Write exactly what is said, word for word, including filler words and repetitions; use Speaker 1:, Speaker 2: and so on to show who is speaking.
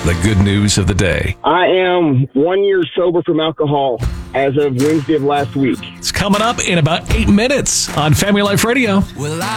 Speaker 1: the good news of the day.
Speaker 2: I am one year sober from alcohol as of Wednesday of last week.
Speaker 1: It's coming up in about eight minutes on Family Life Radio.
Speaker 3: Well, I